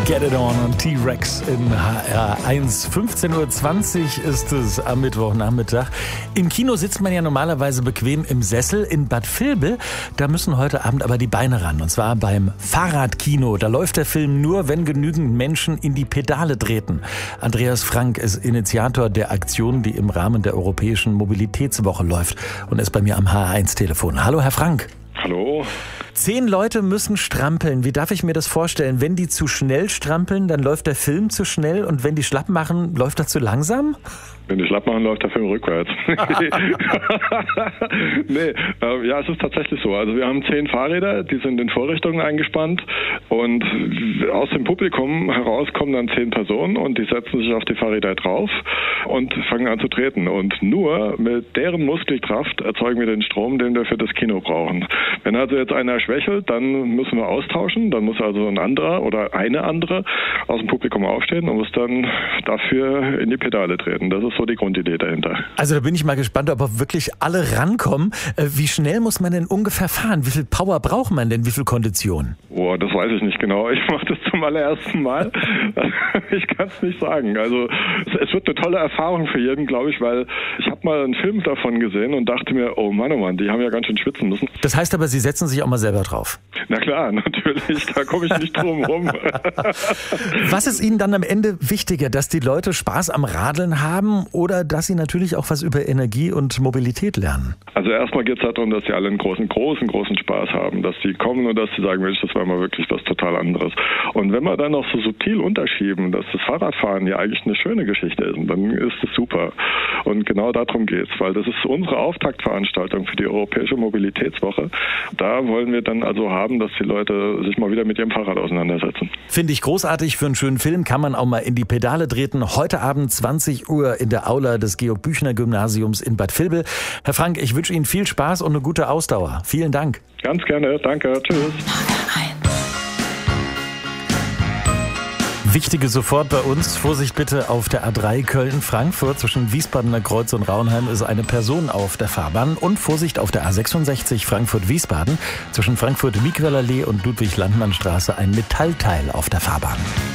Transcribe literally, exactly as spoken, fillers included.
Get It On und T-Rex in H R eins. fünfzehn Uhr zwanzig ist es am Mittwochnachmittag. Im Kino sitzt man ja normalerweise bequem im Sessel. In Bad Vilbel, da müssen heute Abend aber die Beine ran. Und zwar beim Fahrradkino. Da läuft der Film nur, wenn genügend Menschen in die Pedale treten. Andreas Frank ist Initiator der Aktion, die im Rahmen der Europäischen Mobilitätswoche läuft und ist bei mir am H R eins Telefon. Hallo, Herr Frank. Hallo. Zehn Leute müssen strampeln. Wie darf ich mir das vorstellen? Wenn die zu schnell strampeln, dann läuft der Film zu schnell, und wenn die schlapp machen, läuft er zu langsam? Wenn die schlapp machen, läuft der Film rückwärts. nee, äh, ja, es ist tatsächlich so. Also wir haben zehn Fahrräder, die sind in Vorrichtungen eingespannt, und aus dem Publikum heraus kommen dann zehn Personen und die setzen sich auf die Fahrräder drauf und fangen an zu treten. Und nur mit deren Muskelkraft erzeugen wir den Strom, den wir für das Kino brauchen. Wenn also jetzt einer schwächelt, dann müssen wir austauschen. Dann muss also ein anderer oder eine andere aus dem Publikum aufstehen und muss dann dafür in die Pedale treten. Das ist so die Grundidee dahinter. Also da bin ich mal gespannt, ob auch wirklich alle rankommen. Wie schnell muss man denn ungefähr fahren? Wie viel Power braucht man denn? Wie viel Kondition? Boah, das weiß ich nicht genau. Ich mache das zum allerersten Mal. Ich kann es nicht sagen. Also es wird eine tolle Erfahrung für jeden, glaube ich, weil ich habe mal einen Film davon gesehen und dachte mir, oh Mann, oh Mann, die haben ja ganz schön schwitzen müssen. Das heißt aber, Sie setzen sich auch mal selber drauf? Na klar, natürlich. Da komme ich nicht drum rum. Was ist Ihnen dann am Ende wichtiger, dass die Leute Spaß am Radeln haben oder dass sie natürlich auch was über Energie und Mobilität lernen? Also erstmal geht es darum, dass sie alle einen großen, großen, großen Spaß haben, dass sie kommen und dass sie sagen, Mensch, das war mal wirklich was total anderes. Und wenn wir dann noch so subtil unterschieben, dass das Fahrradfahren ja eigentlich eine schöne Geschichte ist, dann ist es super. Und genau darum geht's, weil das ist unsere Auftaktveranstaltung für die Europäische Mobilitätswoche. Da wollen wir dann also haben, dass die Leute sich mal wieder mit ihrem Fahrrad auseinandersetzen. Finde ich großartig. Für einen schönen Film kann man auch mal in die Pedale treten. Heute Abend zwanzig Uhr in der Aula des Georg-Büchner-Gymnasiums in Bad Vilbel. Herr Frank, ich wünsche Ihnen viel Spaß und eine gute Ausdauer. Vielen Dank. Ganz gerne. Danke. Tschüss. Wichtige sofort bei uns. Vorsicht bitte auf der A drei Köln-Frankfurt. Zwischen Wiesbadener Kreuz und Raunheim ist eine Person auf der Fahrbahn. Und Vorsicht auf der A sechsundsechzig Frankfurt-Wiesbaden. Zwischen Frankfurt-Miquellerlee und Ludwig-Landmann-Straße ein Metallteil auf der Fahrbahn.